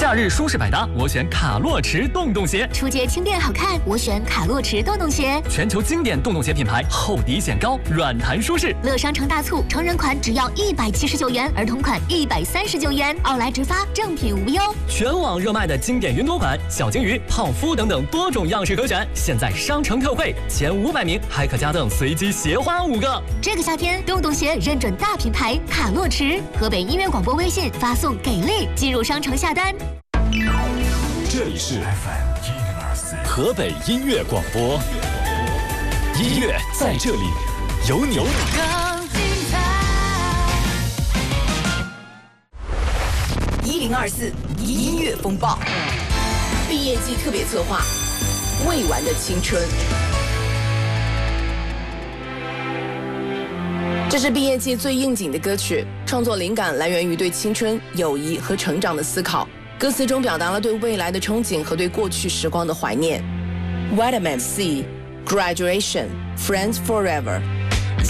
夏日舒适百搭，我选卡洛驰洞洞鞋。 出街轻便好看，我选卡洛驰洞洞鞋。 全球经典洞洞鞋品牌，厚底显高，软弹舒适。 乐商城大促，成人款只要179元，儿童款139元，奥莱直发，正品无忧。 全网热卖的经典云朵款、小金鱼、泡芙等等多种样式可选，现在商城特惠，前500名还可加赠随机鞋花5个。 这个夏天，洞洞鞋认准大品牌卡洛驰，河北音乐广播微信发送给力，进入商城下单。 这里是 FM 河北音乐广播，音乐在这里，有你。 更精彩。1024音乐风暴，毕业季特别策划，未完的青春。这是毕业季最应景的歌曲，创作灵感来源于对青春、友谊和成长的思考。歌词中表达了对未来的憧憬和对过去时光的怀念。Vitamin C, Graduation, Friends Forever。